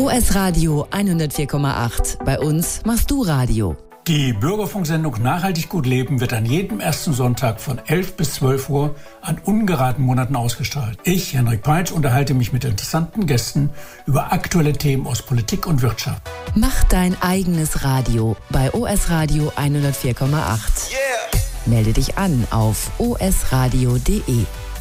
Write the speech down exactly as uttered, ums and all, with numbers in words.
O S Radio hundertvier Komma acht. Bei uns machst du Radio. Die Bürgerfunksendung Nachhaltig gut leben wird an jedem ersten Sonntag von elf bis zwölf Uhr an ungeraden Monaten ausgestrahlt. Ich, Henrik Peitsch, unterhalte mich mit interessanten Gästen über aktuelle Themen aus Politik und Wirtschaft. Mach dein eigenes Radio bei O S Radio hundertvier Komma acht. Yeah. Melde dich an auf o s radio punkt d e.